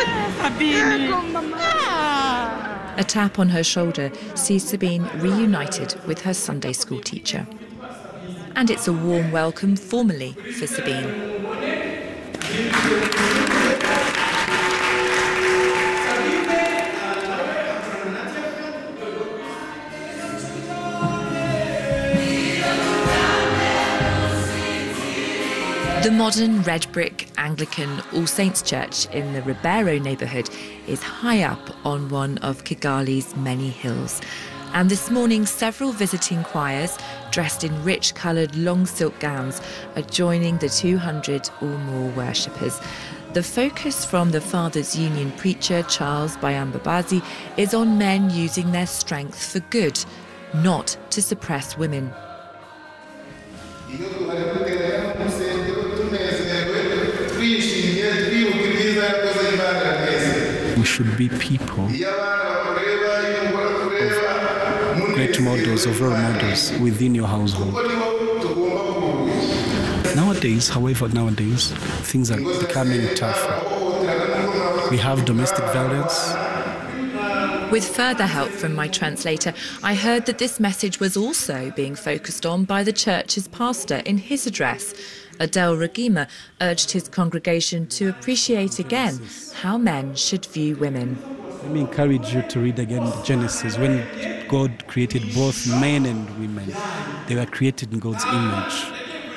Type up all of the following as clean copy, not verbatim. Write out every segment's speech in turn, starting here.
A tap on her shoulder sees Sabine reunited with her Sunday school teacher. And it's a warm welcome formally for Sabine. The modern red brick Anglican All Saints Church in the Ribeiro neighbourhood is high up on one of Kigali's many hills. And this morning, several visiting choirs, dressed in rich coloured long silk gowns, are joining the 200 or more worshippers. The focus from the Fathers Union preacher Charles Bayambabazi is on men using their strength for good, not to suppress women. We should be people of great models, of role models within your household. Nowadays, things are becoming tougher. We have domestic violence. With further help from my translator, I heard that this message was also being focused on by the church's pastor in his address. Adele Regima urged his congregation to appreciate again how men should view women. Let me encourage you to read again Genesis. When God created both men and women, they were created in God's image.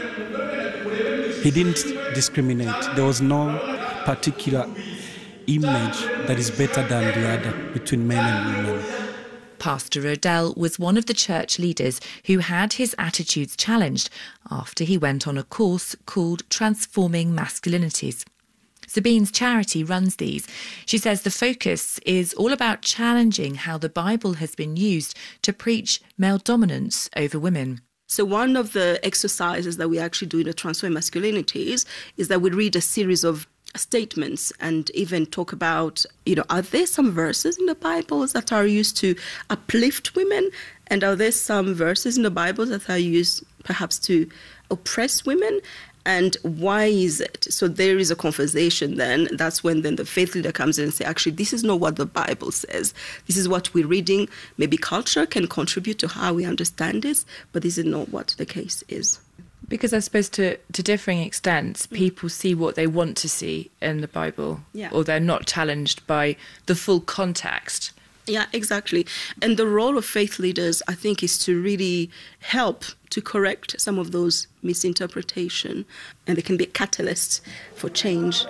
He didn't discriminate. There was no particular image that is better than the other between men and women. Pastor Odell was one of the church leaders who had his attitudes challenged after he went on a course called Transforming Masculinities. Sabine's charity runs these. She says the focus is all about challenging how the Bible has been used to preach male dominance over women. So one of the exercises that we actually do in the Transforming Masculinities is that we read a series of statements and even talk about, are there some verses in the Bible that are used to uplift women? And are there some verses in the Bible that are used perhaps to oppress women? And why is it? So there is a conversation then. That's when then the faith leader comes in and says, actually, this is not what the Bible says. This is what we're reading. Maybe culture can contribute to how we understand this, but this is not what the case is. Because I suppose to differing extents, people see what they want to see in the Bible, or they're not challenged by the full context. Yeah, exactly. And the role of faith leaders, I think, is to really help to correct some of those misinterpretations, and they can be a catalyst for change.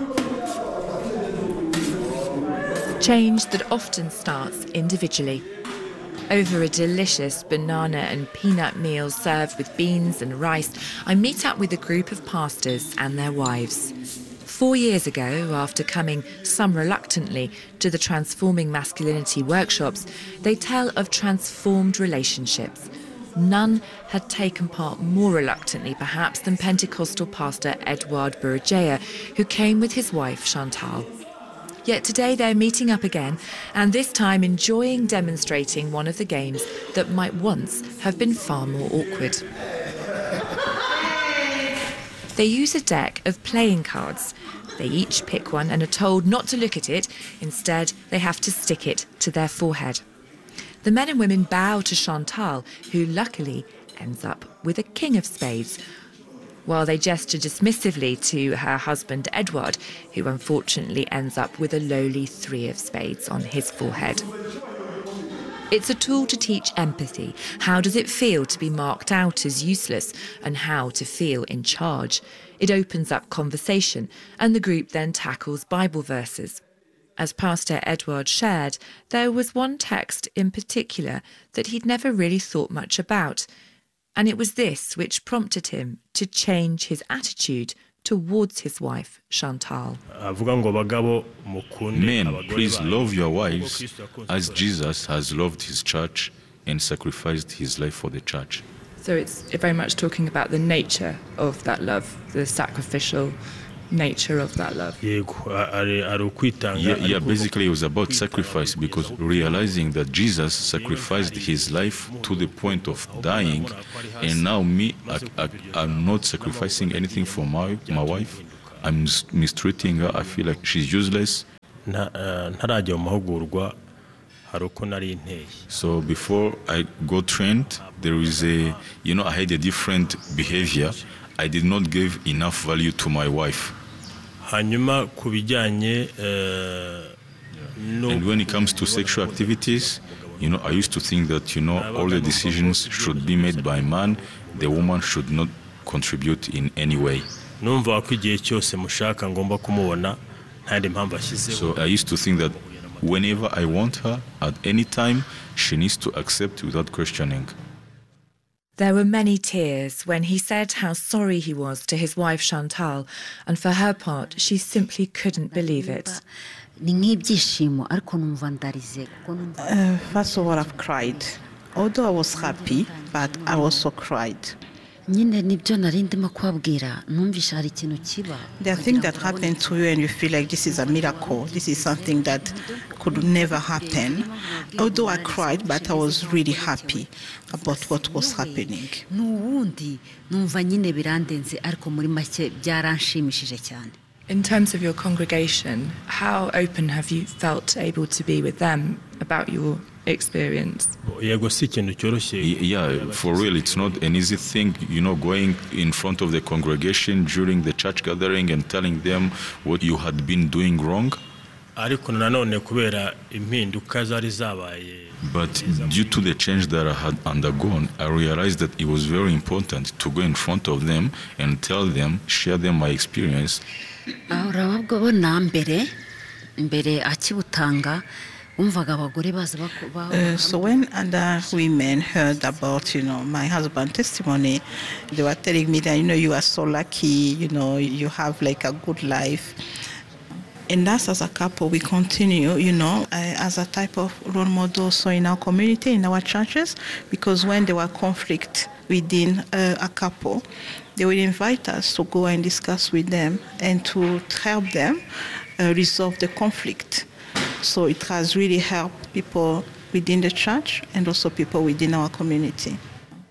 Change that often starts individually. Over a delicious banana and peanut meal served with beans and rice, I meet up with a group of pastors and their wives. 4 years ago, after coming, some reluctantly, to the Transforming Masculinity workshops, they tell of transformed relationships. None had taken part more reluctantly, perhaps, than Pentecostal pastor Edward Burujaya, who came with his wife Chantal. Yet today they're meeting up again, and this time enjoying demonstrating one of the games that might once have been far more awkward. They use a deck of playing cards. They each pick one and are told not to look at it. Instead, they have to stick it to their forehead. The men and women bow to Chantal, who luckily ends up with a king of spades, while they gesture dismissively to her husband Edward, who unfortunately ends up with a lowly 3 of spades on his forehead. It's a tool to teach empathy. How does it feel to be marked out as useless, and how to feel in charge? It opens up conversation, and the group then tackles Bible verses. As Pastor Edward shared, there was one text in particular that he'd never really thought much about, and it was this which prompted him to change his attitude towards his wife, Chantal. Men, please love your wives as Jesus has loved his church and sacrificed his life for the church. So it's very much talking about the nature of that love, the sacrificial nature of that love. Yeah, basically it was about sacrifice, because realizing that Jesus sacrificed his life to the point of dying, and now I'm not sacrificing anything for my wife. I'm mistreating her. I feel like she's useless. ntarajya mu mahugurwa hari uko nari nteye. So before I got trained, there is I had a different behavior. I did not give enough value to my wife. Hanyuma ku bijyanye and when it comes to sexual activities, I used to think that all the decisions should be made by man. The woman should not contribute in any way. numva ko igihe cyose mushaka ngomba kumubona ntandi mpamvu ashyizeho. So I used to think that whenever I want her, at any time, she needs to accept without questioning. There were many tears when he said how sorry he was to his wife Chantal, and for her part, she simply couldn't believe it. First of all, I've cried. Although I was happy, but I also cried. There are things that happen to you and you feel like this is a miracle. This is something that could never happen. Although I cried, but I was really happy about what was happening. In terms of your congregation, how open have you felt able to be with them about your experience? Yeah, for real, it's not an easy thing, going in front of the congregation during the church gathering and telling them what you had been doing wrong. But due to the change that I had undergone, I realized that it was very important to go in front of them and tell them, share them my experience. So when other women heard about, my husband's testimony, they were telling me that, you are so lucky, you have like a good life. And us as a couple, we continue, as a type of role model so in our community, in our churches, because when there were conflict within a couple, they would invite us to go and discuss with them and to help them resolve the conflict. So it has really helped people within the church and also people within our community.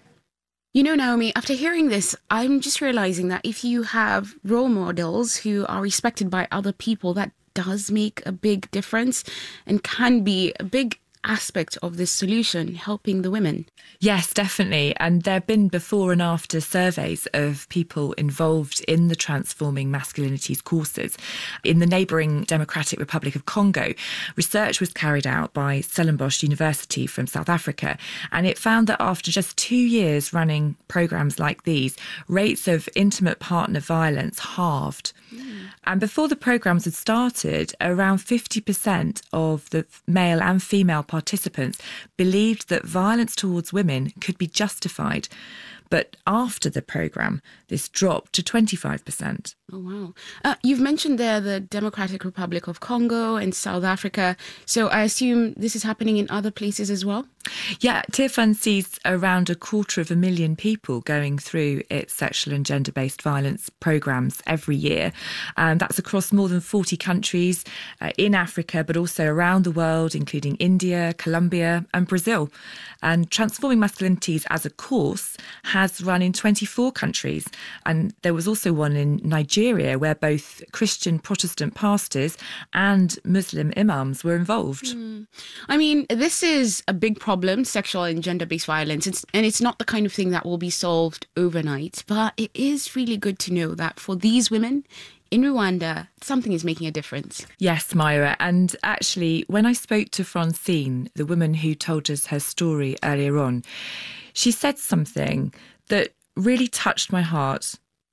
Naomi, after hearing this, I'm just realizing that if you have role models who are respected by other people, that does make a big difference and can be a big aspect of this solution, helping the women. Yes, definitely. And there have been before and after surveys of people involved in the Transforming Masculinities courses. In the neighbouring Democratic Republic of Congo, research was carried out by Stellenbosch University from South Africa, and it found that after just 2 years running programmes like these, rates of intimate partner violence halved. And before the programmes had started, around 50% of the male and female participants believed that violence towards women could be justified. But after the programme, this dropped to 25%. Oh, wow. You've mentioned there the Democratic Republic of Congo and South Africa. So I assume this is happening in other places as well? Yeah, Tearfund sees around 250,000 people going through its sexual and gender-based violence programmes every year. And that's across more than 40 countries in Africa, but also around the world, including India, Colombia and Brazil. And Transforming Masculinities as a course has run in 24 countries. And there was also one in Nigeria where both Christian Protestant pastors and Muslim imams were involved. I mean, this is a big problem, sexual and gender-based violence, and it's not the kind of thing that will be solved overnight. But it is really good to know that for these women in Rwanda, something is making a difference. Yes, Myra. And actually, when I spoke to Francine, the woman who told us her story earlier on, she said something that really touched my heart.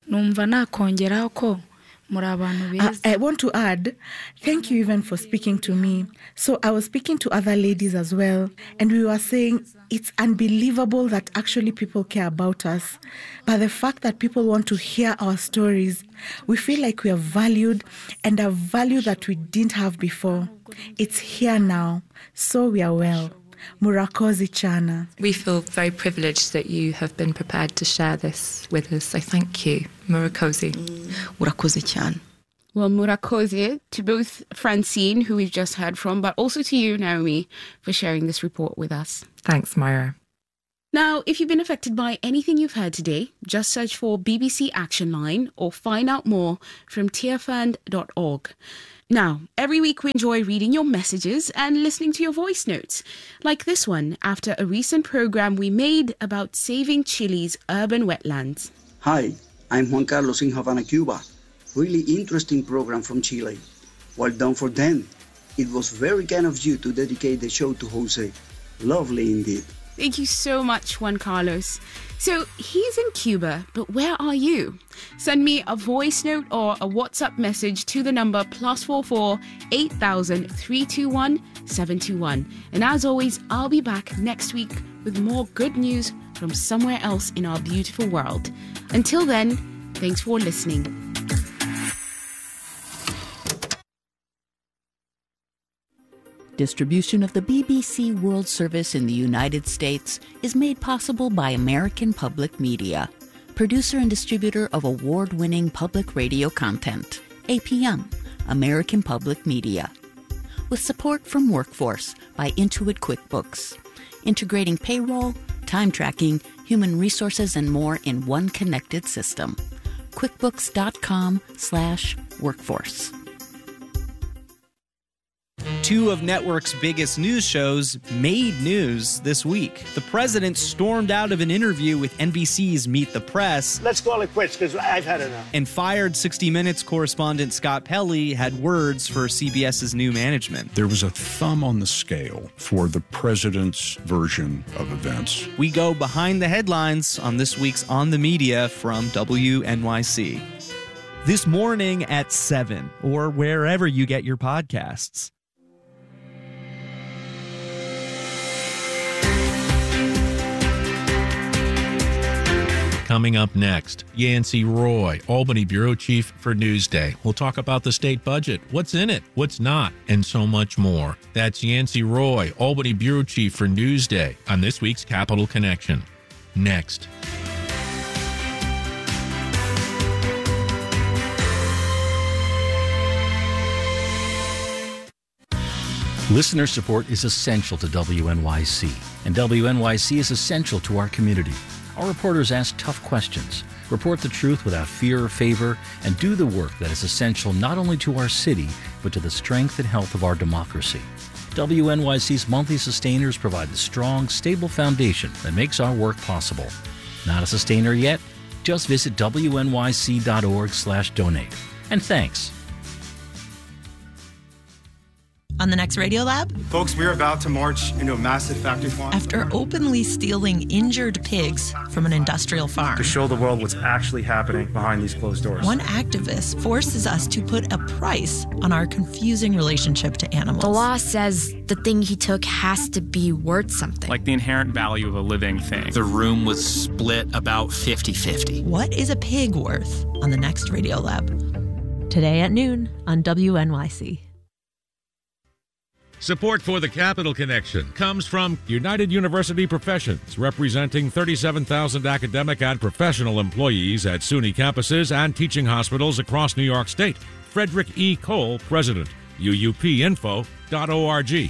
I want to add, thank you even for speaking to me. So I was speaking to other ladies as well, and we were saying it's unbelievable that actually people care about us. But the fact that people want to hear our stories, we feel like we are valued, and a value that we didn't have before. It's here now, so we are well. Murakoze Chana. We feel very privileged that you have been prepared to share this with us, so thank you. Murakoze. Murakoze Chana. Well, Murakoze to both Francine, who we've just heard from, but also to you, Naomi, for sharing this report with us. Thanks, Myra. Now, if you've been affected by anything you've heard today, just search for BBC Action Line or find out more from tearfund.org. Now, every week we enjoy reading your messages and listening to your voice notes, like this one after a recent program we made about saving Chile's urban wetlands. Hi, I'm Juan Carlos in Havana, Cuba. Really interesting program from Chile. Well done for them. It was very kind of you to dedicate the show to Jose. Lovely indeed. Thank you so much, Juan Carlos. So he's in Cuba, but where are you? Send me a voice note or a WhatsApp message to the number +44 8000 321 721. And as always, I'll be back next week with more good news from somewhere else in our beautiful world. Until then, thanks for listening. Distribution of the BBC World Service in the United States is made possible by American Public Media, producer and distributor of award-winning public radio content. APM, American Public Media. With support from Workforce by Intuit QuickBooks, integrating payroll, time tracking, human resources, and more in one connected system. QuickBooks.com/workforce. Two of network's biggest news shows made news this week. The president stormed out of an interview with NBC's Meet the Press. Let's call it quits because I've had enough. And fired 60 Minutes correspondent Scott Pelley had words for CBS's new management. There was a thumb on the scale for the president's version of events. We go behind the headlines on this week's On the Media from WNYC. This morning at 7 or wherever you get your podcasts. Coming up next, Yancey Roy, Albany Bureau Chief for Newsday. We'll talk about the state budget, what's in it, what's not, and so much more. That's Yancey Roy, Albany Bureau Chief for Newsday, on this week's Capital Connection. Next. Listener support is essential to WNYC, and WNYC is essential to our community. Our reporters ask tough questions, report the truth without fear or favor, and do the work that is essential not only to our city, but to the strength and health of our democracy. WNYC's monthly sustainers provide the strong, stable foundation that makes our work possible. Not a sustainer yet? Just visit wnyc.org/donate. And thanks. On the next Radiolab? Folks, we're about to march into a massive factory farm. After openly stealing injured pigs from an industrial farm. To show the world what's actually happening behind these closed doors. One activist forces us to put a price on our confusing relationship to animals. The law says the thing he took has to be worth something. Like the inherent value of a living thing. The room was split about 50-50. What is a pig worth on the next Radiolab? Today at noon on WNYC. Support for the Capital Connection comes from United University Professions, representing 37,000 academic and professional employees at SUNY campuses and teaching hospitals across New York State. Frederick E. Cole, President, uupinfo.org.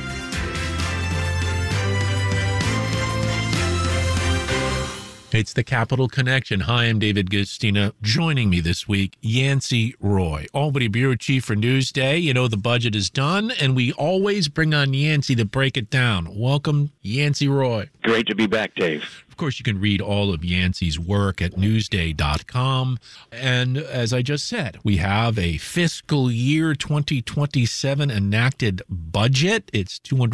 It's the Capital Connection. Hi, I'm David Gustina. Joining me this week, Yancey Roy, Albany Bureau Chief for Newsday. You know, the budget is done, and we always bring on Yancey to break it down. Welcome, Yancey Roy. Great to be back, Dave. Of course, you can read all of Yancey's work at newsday.com. And as I just said, we have a fiscal year 2027 enacted budget. It's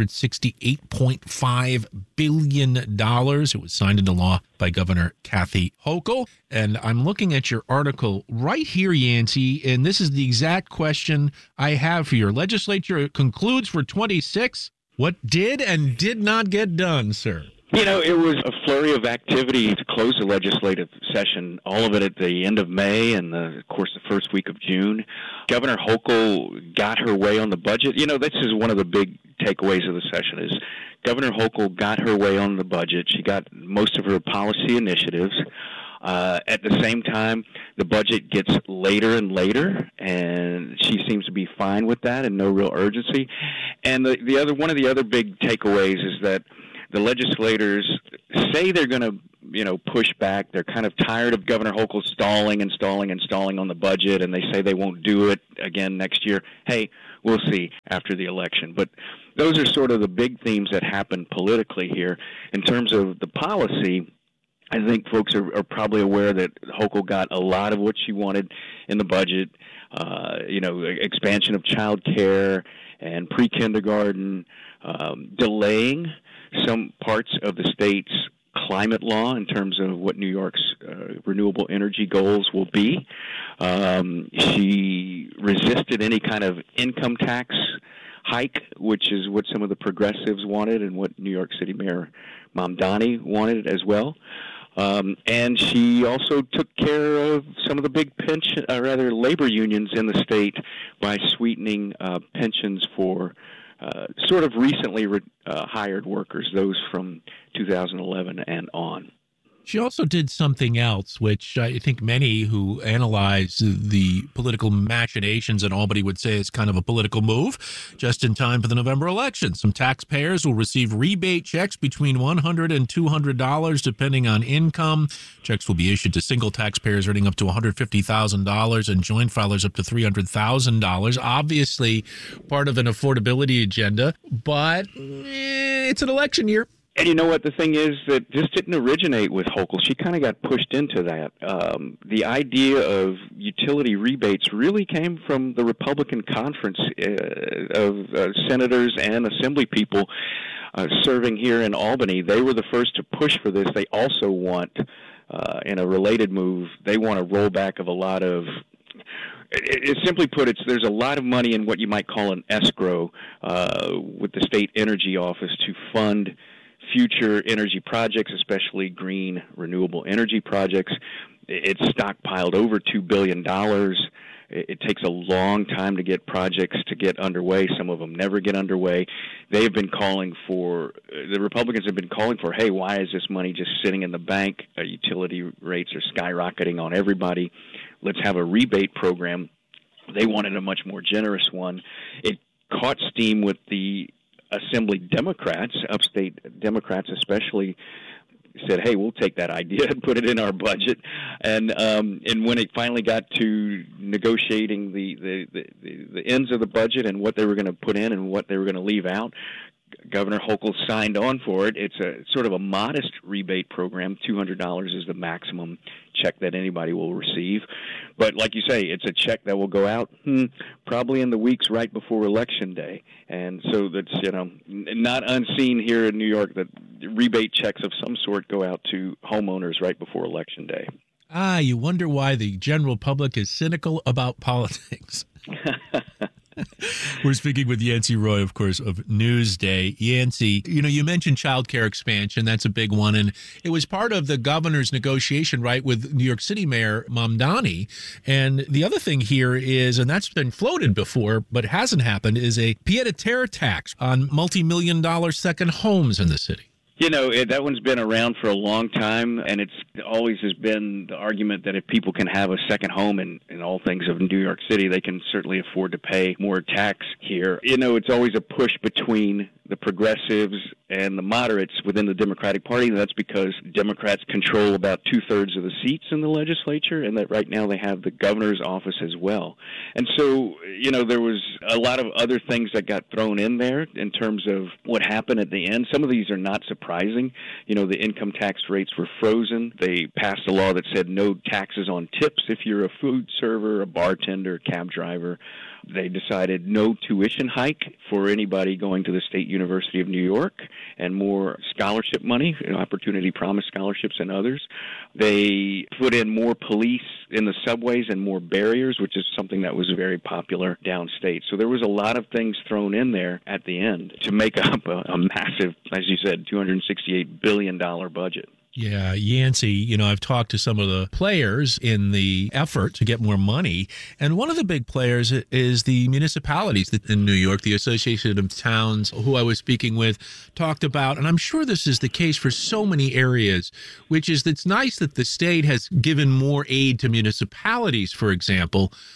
$268.5 billion. It was signed into law by Governor Kathy Hochul. And I'm looking at your article right here, Yancey, and this is the exact question I have for you. Your legislature concludes for 26. What did and did not get done, sir? You know, it was a flurry of activity to close the legislative session, all of it at the end of May and, of course, the first week of June. Governor Hochul got her way on the budget. You know, this is one of the big takeaways of the session is Governor Hochul got her way on the budget. She got most of her policy initiatives. At the same time, the budget gets later and later, and she seems to be fine with that and no real urgency. And one of the other big takeaways is that the legislators say they're going to, push back. They're kind of tired of Governor Hochul stalling on the budget, and they say they won't do it again next year. Hey, we'll see after the election. But those are sort of the big themes that happen politically here. In terms of the policy, I think folks are probably aware that Hochul got a lot of what she wanted in the budget, expansion of child care and pre-kindergarten, delaying some parts of the state's climate law in terms of what New York's renewable energy goals will be. She resisted any kind of income tax hike, which is what some of the progressives wanted and what New York City Mayor Mamdani wanted as well. And she also took care of some of the big labor unions in the state by sweetening pensions for sort of recently hired workers, those from 2011 and on. She also did something else, which I think many who analyze the political machinations in Albany would say is kind of a political move, just in time for the November election. Some taxpayers will receive rebate checks between $100 and $200, depending on income. Checks will be issued to single taxpayers earning up to $150,000 and joint filers up to $300,000. Obviously, part of an affordability agenda, but it's an election year. And you know what? The thing is that this didn't originate with Hochul. She kind of got pushed into that. The idea of utility rebates really came from the Republican conference of senators and assembly people serving here in Albany. They were the first to push for this. They also want, in a related move, they want a rollback of a lot of simply put, there's a lot of money in what you might call an escrow with the state energy office to fund future energy projects, especially green renewable energy projects. It's stockpiled over $2 billion. It takes a long time to get projects to get underway. Some of them never get underway. The Republicans have been calling for, hey, why is this money just sitting in the bank? Utility rates are skyrocketing on everybody. Let's have a rebate program. They wanted a much more generous one. It caught steam with the Assembly Democrats, upstate Democrats especially, said, hey, we'll take that idea and put it in our budget. And when it finally got to negotiating the ends of the budget and what they were going to put in and what they were going to leave out, Governor Hochul signed on for it. It's a sort of a modest rebate program. $200 is the maximum check that anybody will receive. But like you say, it's a check that will go out probably in the weeks right before Election Day. And so that's, not unseen here in New York that rebate checks of some sort go out to homeowners right before Election Day. You wonder why the general public is cynical about politics. We're speaking with Yancey Roy, of course, of Newsday. Yancey, you mentioned child care expansion. That's a big one. And it was part of the governor's negotiation, right, with New York City Mayor Mamdani. And the other thing here is, and that's been floated before, but hasn't happened, is a pied-à-terre tax on multi-million-dollar second homes in the city. That one's been around for a long time, and it's always has been the argument that if people can have a second home in all things of New York City, they can certainly afford to pay more tax here. It's always a push between the progressives and the moderates within the Democratic Party. That's because Democrats control about 2/3 of the seats in the legislature, and that right now they have the governor's office as well. And so, there was a lot of other things that got thrown in there in terms of what happened at the end. Some of these are not surprising. The income tax rates were frozen. They passed a law that said no taxes on tips if you're a food server, a bartender, cab driver. They decided no tuition hike for anybody going to the State University of New York, and more scholarship money, Opportunity Promise scholarships and others. They put in more police in the subways and more barriers, which is something that was very popular downstate. So there was a lot of things thrown in there at the end to make up a massive, as you said, $268 billion budget. Yeah, Yancey, I've talked to some of the players in the effort to get more money, and one of the big players is the municipalities in New York. The Association of Towns, who I was speaking with, talked about, and I'm sure this is the case for so many areas, which is it's nice that the state has given more aid to municipalities, for example,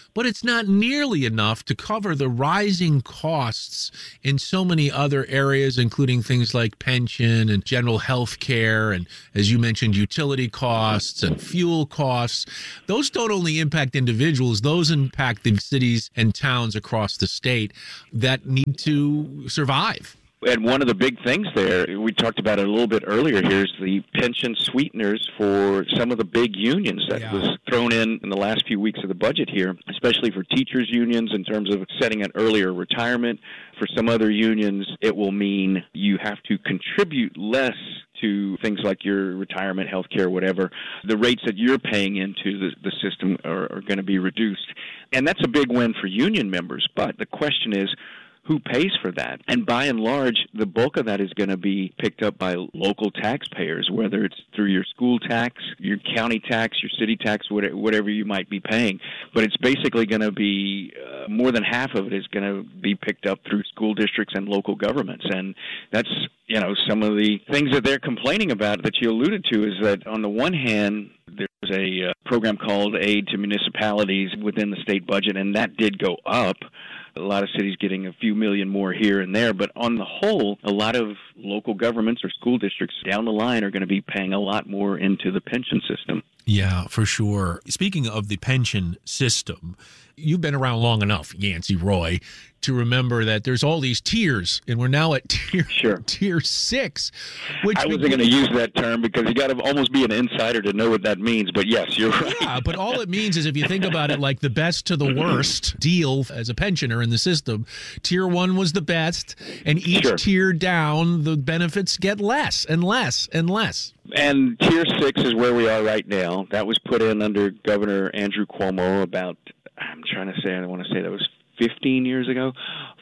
but it's not nearly enough to cover the rising costs in so many other areas, including things like pension and general health care, and, as you mentioned, utility costs and fuel costs. Those don't only impact individuals, those impact the cities and towns across the state that need to survive. And one of the big things there, we talked about it a little bit earlier here, is the pension sweeteners for some of the big unions that was thrown in the last few weeks of the budget here, especially for teachers' unions in terms of setting an earlier retirement. For some other unions, it will mean you have to contribute less to things like your retirement, health care, whatever. The rates that you're paying into the system are going to be reduced. And that's a big win for union members. But the question is, who pays for that? And by and large, the bulk of that is going to be picked up by local taxpayers, whether it's through your school tax, your county tax, your city tax, whatever you might be paying. But it's basically going to be more than half of it is going to be picked up through school districts and local governments. And that's, some of the things that they're complaining about that you alluded to is that on the one hand, there's a program called Aid to Municipalities within the state budget, and that did go up. A lot of cities getting a few million more here and there, but on the whole, a lot of local governments or school districts down the line are going to be paying a lot more into the pension system. Yeah, for sure. Speaking of the pension system, you've been around long enough, Yancey Roy, to remember that there's all these tiers, and we're now at tier 6. Which I wasn't going to use that term because you got to almost be an insider to know what that means, but yes, you're right. Yeah, but all it means is if you think about it like the best to the worst deal as a pensioner in the system, tier 1 was the best, and each tier down, the benefits get less and less and less. And tier 6 is where we are right now. That was put in under Governor Andrew Cuomo about, I want to say that was 14 years ago,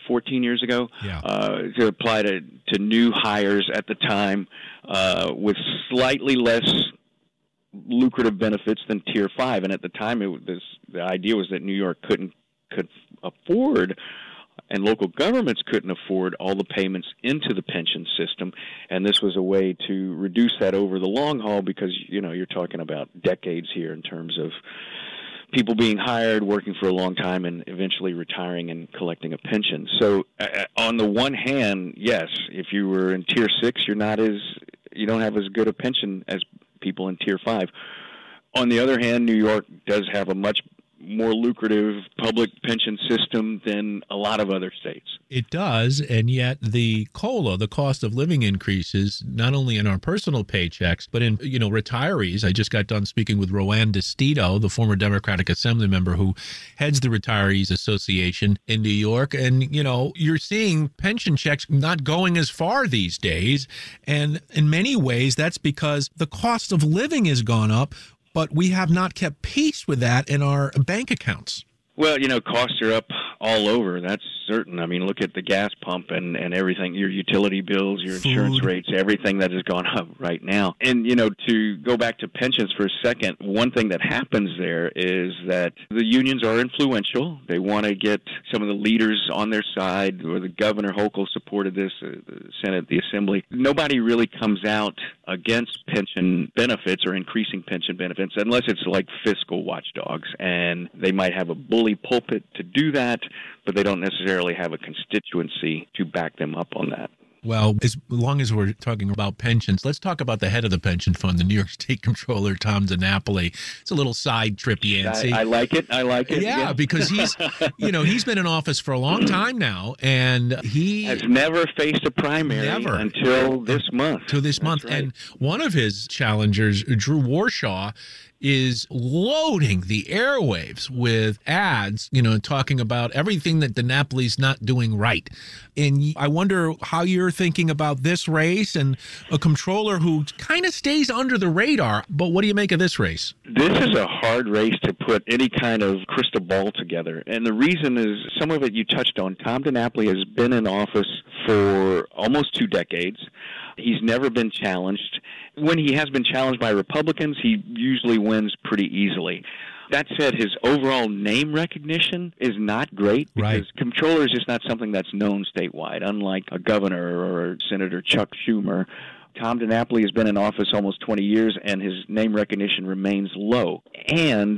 to apply to new hires at the time with slightly less lucrative benefits than Tier 5. And at the time, the idea was that New York could afford, and local governments couldn't afford all the payments into the pension system. And this was a way to reduce that over the long haul because, you're talking about decades here in terms of people being hired, working for a long time, and eventually retiring and collecting a pension. So on the one hand, yes, if you were in Tier 6, you don't have as good a pension as people in Tier 5. On the other hand, New York does have a much more lucrative public pension system than a lot of other states. It does, and yet the COLA, the cost of living increases, not only in our personal paychecks, but in, retirees. I just got done speaking with Roanne DeStito, the former Democratic Assembly member who heads the Retirees Association in New York. And, you're seeing pension checks not going as far these days. And in many ways, that's because the cost of living has gone up, but we have not kept pace with that in our bank accounts. Well, costs are up all over. That's certain. I mean, look at the gas pump and everything, your utility bills, your insurance rates, everything that has gone up right now. And, to go back to pensions for a second, one thing that happens there is that the unions are influential. They want to get some of the leaders on their side, or the Governor Hochul supported this, the Senate, the Assembly. Nobody really comes out against pension benefits or increasing pension benefits unless it's like fiscal watchdogs, and they might have a bully pulpit to do that, but they don't necessarily have a constituency to back them up on that. Well, as long as we're talking about pensions, let's talk about the head of the pension fund, the New York State Comptroller, Tom DiNapoli. It's a little side trip, Yancey. I like it. Yeah, because he's, he's been in office for a long time now, and he has never faced a primary until this month. Right. And one of his challengers, Drew Warshaw, is loading the airwaves with ads, talking about everything that DiNapoli's not doing right. And I wonder how you're thinking about this race and a comptroller who kind of stays under the radar. But what do you make of this race? This is a hard race to put any kind of crystal ball together. And the reason is some of it you touched on. Tom DiNapoli has been in office for almost 2 decades. He's never been challenged. When he has been challenged by Republicans, he usually wins pretty easily. That said, his overall name recognition is not great because comptroller is just not something that's known statewide, unlike a governor or Senator Chuck Schumer. Tom DiNapoli has been in office almost 20 years, and his name recognition remains low. And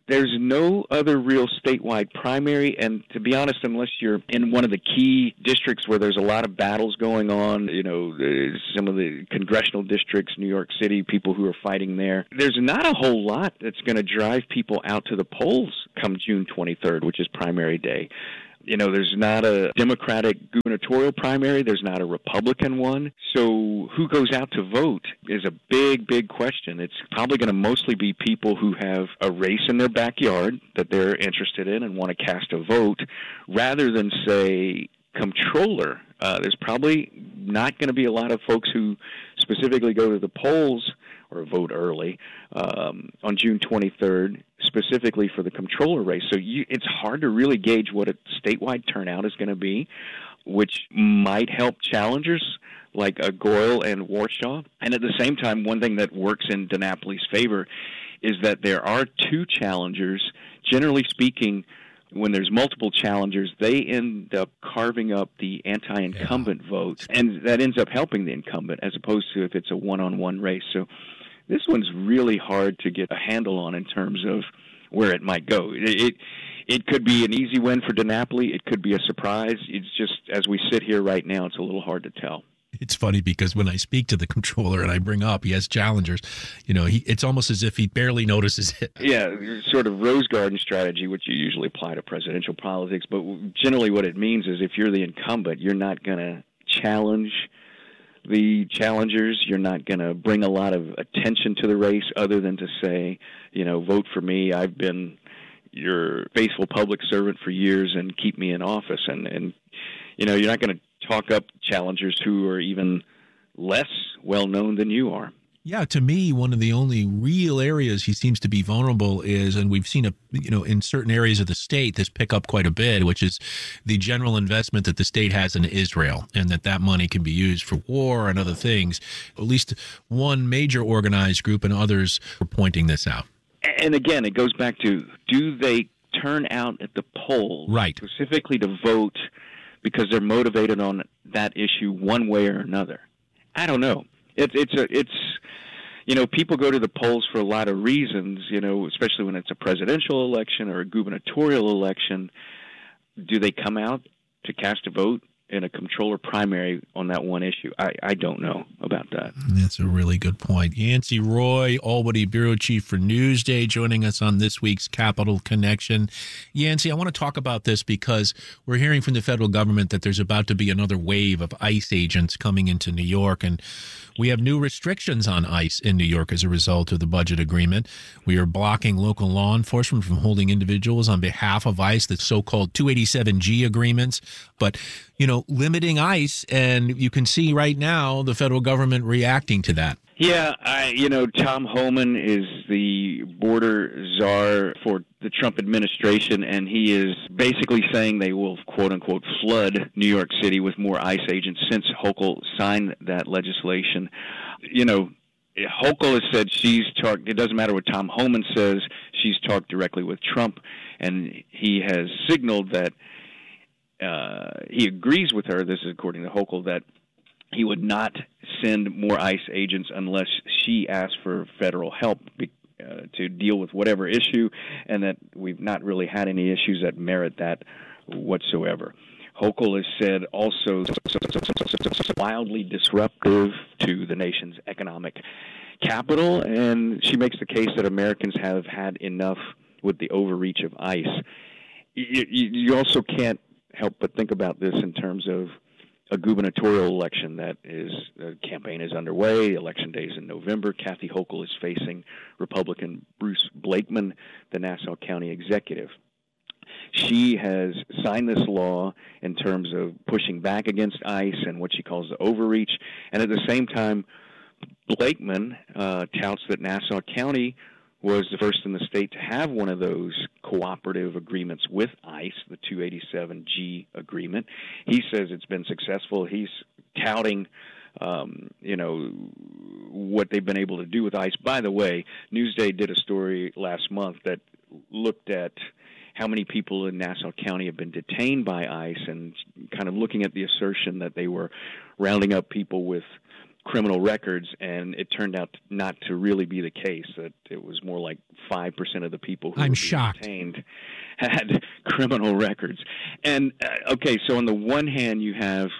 There's no other real statewide primary, and to be honest, unless you're in one of the key districts where there's a lot of battles going on, some of the congressional districts, New York City, people who are fighting there, there's not a whole lot that's going to drive people out to the polls come June 23rd, which is primary day. There's not a Democratic gubernatorial primary. There's not a Republican one. So who goes out to vote is a big, big question. It's probably going to mostly be people who have a race in their backyard that they're interested in and want to cast a vote, rather than, say, comptroller. There's probably not going to be a lot of folks who specifically go to the polls or vote early on June 23rd, specifically for the comptroller race. So it's hard to really gauge what a statewide turnout is going to be, which might help challengers like Goyle and Warshaw. And at the same time, one thing that works in DiNapoli's favor is that there are two challengers. Generally speaking, when there's multiple challengers, they end up carving up the anti-incumbent votes, and that ends up helping the incumbent as opposed to if it's a one-on-one race. So this one's really hard to get a handle on in terms of where it might go. It could be an easy win for DiNapoli. It could be a surprise. It's just, as we sit here right now, it's a little hard to tell. It's funny because when I speak to the comptroller and I bring up he has challengers, it's almost as if he barely notices it. Yeah, sort of rose garden strategy, which you usually apply to presidential politics. But generally what it means is if you're the incumbent, you're not going to challenge the challengers. You're not going to bring a lot of attention to the race other than to say, vote for me. I've been your faithful public servant for years and keep me in office. And you're not going to talk up challengers who are even less well-known than you are. Yeah, to me, one of the only real areas he seems to be vulnerable is, and we've seen in certain areas of the state this pick up quite a bit, which is the general investment that the state has in Israel, and that money can be used for war and other things. At least one major organized group and others are pointing this out. And again, it goes back to, do they turn out at the polls specifically to vote because they're motivated on that issue one way or another? I don't know. It's people go to the polls for a lot of reasons, especially when it's a presidential election or a gubernatorial election. Do they come out to cast a vote in a comptroller primary on that one issue? I don't know about that. That's a really good point. Yancey Roy, Albany Bureau Chief for Newsday, joining us on this week's Capital Connection. Yancey, I want to talk about this because we're hearing from the federal government that there's about to be another wave of ICE agents coming into New York, and we have new restrictions on ICE in New York as a result of the budget agreement. We are blocking local law enforcement from holding individuals on behalf of ICE, the so-called 287G agreements, but limiting ICE, and you can see right now the federal government reacting to that. Yeah, Tom Homan is the border czar for the Trump administration, and he is basically saying they will, quote-unquote, flood New York City with more ICE agents since Hochul signed that legislation. Hochul has said she's talked, it doesn't matter what Tom Homan says, she's talked directly with Trump, and he has signaled that he agrees with her, this is according to Hochul, that he would not send more ICE agents unless she asked for federal help to deal with whatever issue, and that we've not really had any issues that merit that whatsoever. Hochul has said also wildly disruptive to the nation's economic capital, and she makes the case that Americans have had enough with the overreach of ICE. You also can't help but think about this in terms of a gubernatorial election the campaign is underway. Election day is in November. Kathy Hochul is facing Republican Bruce Blakeman, the Nassau County executive. She has signed this law in terms of pushing back against ICE and what she calls the overreach. And at the same time, Blakeman touts that Nassau County was the first in the state to have one of those cooperative agreements with ICE, the 287G agreement. He says it's been successful. He's touting, what they've been able to do with ICE. By the way, Newsday did a story last month that looked at how many people in Nassau County have been detained by ICE and kind of looking at the assertion that they were rounding up people with criminal records, and it turned out not to really be the case. That it was more like 5% of the people who I'm were shocked. detained had criminal records. And okay, so on the one hand, you have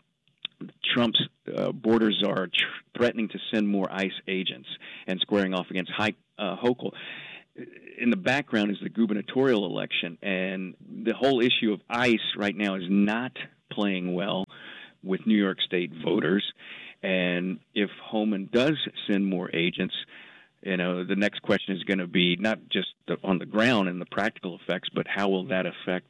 Trump's border czar threatening to send more ICE agents and squaring off against Hochul. In the background is the gubernatorial election, and the whole issue of ICE right now is not playing well with New York State voters. And if Homan does send more agents, the next question is going to be not just on the ground and the practical effects, but how will that affect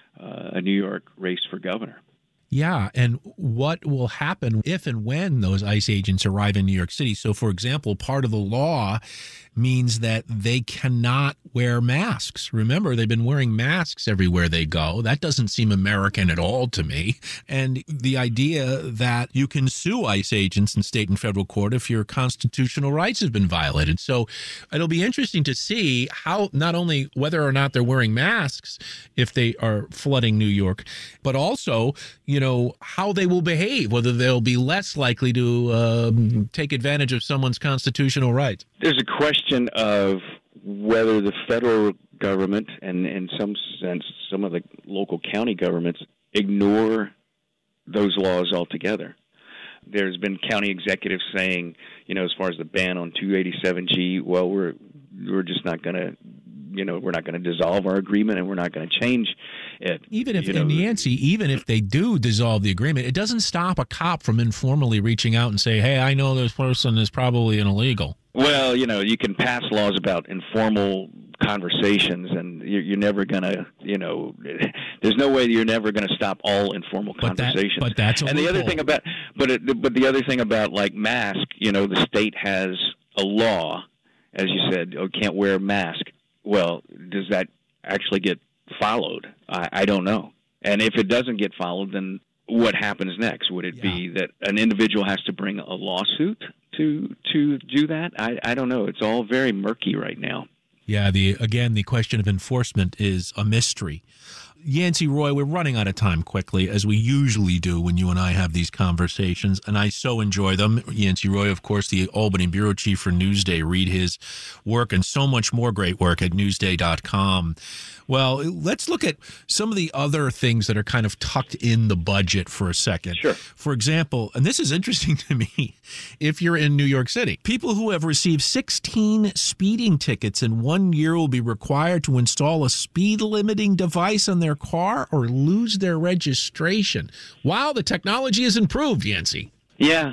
a New York race for governor? Yeah, and what will happen if and when those ICE agents arrive in New York City? So, for example, part of the law means that they cannot wear masks. Remember, they've been wearing masks everywhere they go. That doesn't seem American at all to me. And the idea that you can sue ICE agents in state and federal court if your constitutional rights have been violated. So it'll be interesting to see how, not only whether or not they're wearing masks if they are flooding New York, but also, how they will behave, whether they'll be less likely to take advantage of someone's constitutional rights. There's a question of whether the federal government and, in some sense, some of the local county governments ignore those laws altogether. There's been county executives saying, as far as the ban on 287G, well, we're just not going to, we're not going to dissolve our agreement, and we're not going to change it. Even if, and Yancey, even if they do dissolve the agreement, it doesn't stop a cop from informally reaching out and say, hey, I know this person is probably an illegal. Well, you can pass laws about informal conversations, and you're never going to, there's no way you're never going to stop all informal conversations. But that's a and loophole. The other thing about, but the other thing about like mask, the state has a law, as you said, can't wear a mask. Well, does that actually get followed? I don't know. And if it doesn't get followed, then what happens next? Would it be that an individual has to bring a lawsuit to do that? I don't know. It's all very murky right now. Yeah, the question of enforcement is a mystery. Yancey Roy, we're running out of time quickly, as we usually do when you and I have these conversations, and I so enjoy them. Yancey Roy, of course, the Albany bureau chief for Newsday. Read his work and so much more great work at newsday.com. Well, let's look at some of the other things that are kind of tucked in the budget for a second. Sure. For example, and this is interesting to me, if you're in New York City, people who have received 16 speeding tickets in 1 year will be required to install a speed limiting device on their car or lose their registration. Wow, the technology has improved, Yancey. Yeah,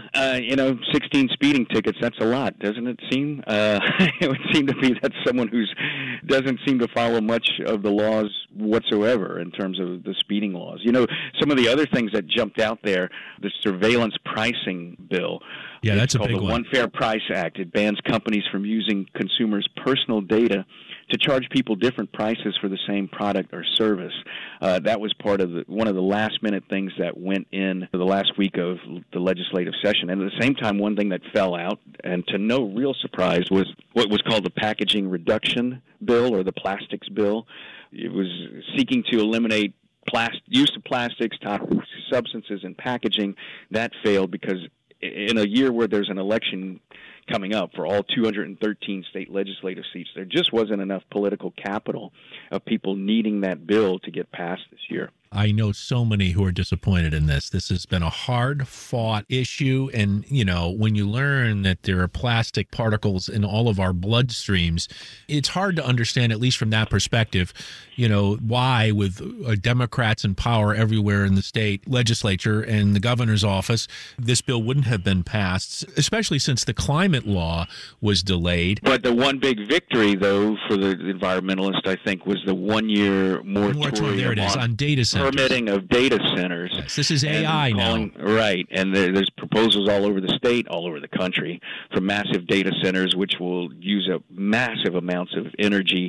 16 speeding tickets, that's a lot, doesn't it seem? It would seem to be that someone who doesn't seem to follow much of the laws whatsoever in terms of the speeding laws. Some of the other things that jumped out there, the surveillance pricing bill. Yeah, that's a big one. It's called the One Fair Price Act. It bans companies from using consumers' personal data to charge people different prices for the same product or service. That was part of one of the last-minute things that went in the last week of the legislative session. And at the same time, one thing that fell out, and to no real surprise, was what was called the Packaging Reduction Bill, or the Plastics Bill. It was seeking to eliminate use of plastics, toxic substances in packaging. That failed because in a year where there's an election coming up for all 213 state legislative seats, there just wasn't enough political capital of people needing that bill to get passed this year. I know so many who are disappointed in this. This has been a hard-fought issue, and, when you learn that there are plastic particles in all of our bloodstreams, it's hard to understand, at least from that perspective, why, with Democrats in power everywhere in the state legislature and the governor's office, this bill wouldn't have been passed, especially since the climate law was delayed. But the one big victory, though, for the environmentalists, I think, was the one-year moratorium. There it is, on data centers. Permitting of data centers. Yes, this is AI now. Right, and there's proposals all over the state, all over the country, for massive data centers, which will use up massive amounts of energy.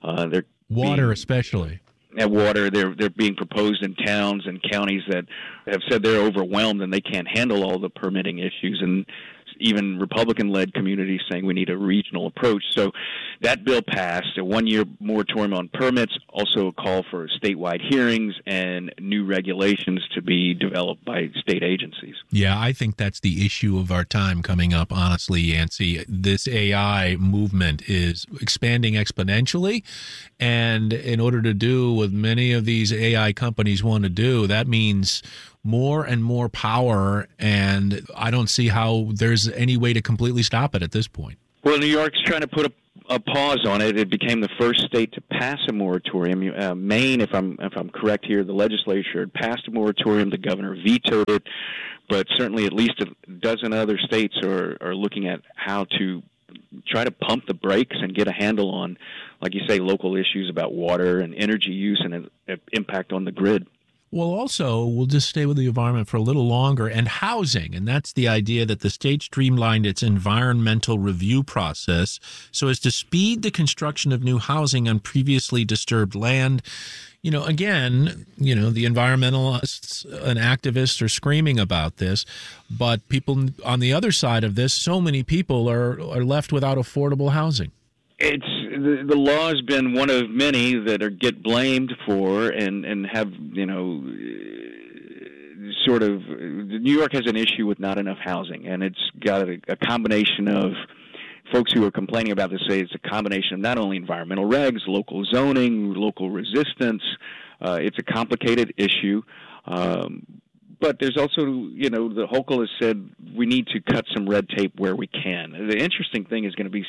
Water especially. And water, they're being proposed in towns and counties that have said they're overwhelmed and they can't handle all the permitting issues. And even Republican-led communities saying we need a regional approach. So that bill passed, a one-year moratorium on permits, also a call for statewide hearings and new regulations to be developed by state agencies. Yeah, I think that's the issue of our time coming up, honestly, Yancey. This AI movement is expanding exponentially, and in order to do what many of these AI companies want to do, that means more and more power, and I don't see how there's any way to completely stop it at this point. Well, New York's trying to put a pause on it. It became the first state to pass a moratorium. Maine, if I'm correct here, the legislature had passed a moratorium. The governor vetoed it, but certainly at least a dozen other states are looking at how to try to pump the brakes and get a handle on, like you say, local issues about water and energy use and impact on the grid. Well, also, we'll just stay with the environment for a little longer, and housing. And that's the idea that the state streamlined its environmental review process so as to speed the construction of new housing on previously disturbed land. You know, again, the environmentalists and activists are screaming about this, but people on the other side of this, so many people are left without affordable housing. It's the law has been one of many that get blamed for and have, sort of, New York has an issue with not enough housing, and it's got a combination of folks who are complaining about this say it's a combination of not only environmental regs, local zoning, local resistance. It's a complicated issue. But there's also, the Hochul has said we need to cut some red tape where we can. The interesting thing is going to be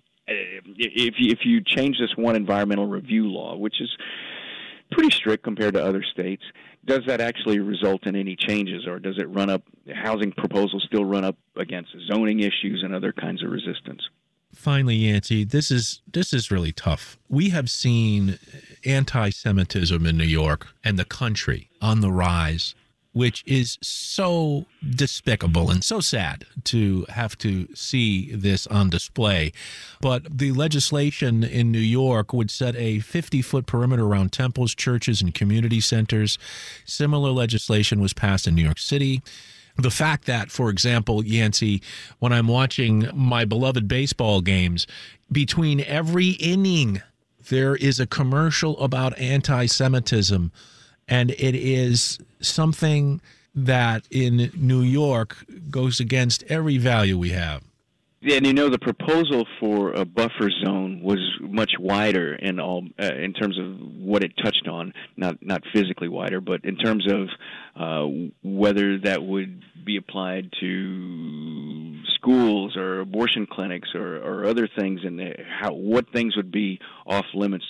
if you change this one environmental review law, which is pretty strict compared to other states, does that actually result in any changes, or does it run up, housing proposals still run up against zoning issues and other kinds of resistance? Finally, Yancey, this is really tough. We have seen anti-Semitism in New York and the country on the rise, which is so despicable and so sad to have to see this on display. But the legislation in New York would set a 50-foot perimeter around temples, churches, and community centers. Similar legislation was passed in New York City. The fact that, for example, Yancey, when I'm watching my beloved baseball games, between every inning, there is a commercial about anti-Semitism. And it is something that in New York goes against every value we have. Yeah, and the proposal for a buffer zone was much wider in terms of what it touched on, not physically wider, but in terms of whether that would be applied to schools or abortion clinics or other things, and what things would be off limits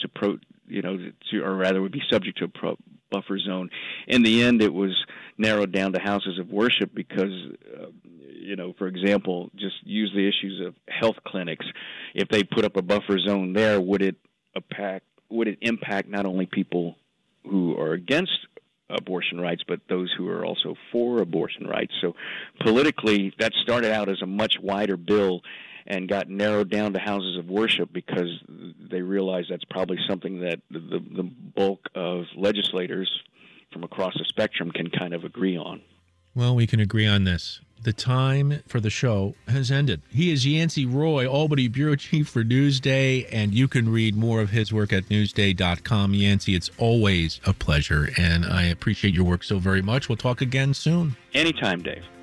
or rather would be subject to a buffer zone. In the end, it was narrowed down to houses of worship because, for example, just use the issues of health clinics. If they put up a buffer zone there, would it impact not only people who are against abortion rights, but those who are also for abortion rights? So politically, that started out as a much wider bill and got narrowed down to houses of worship because they realized that's probably something that the bulk of legislators from across the spectrum can kind of agree on. Well, we can agree on this. The time for the show has ended. He is Yancey Roy, Albany Bureau Chief for Newsday, and you can read more of his work at newsday.com. Yancey, it's always a pleasure, and I appreciate your work so very much. We'll talk again soon. Anytime, Dave.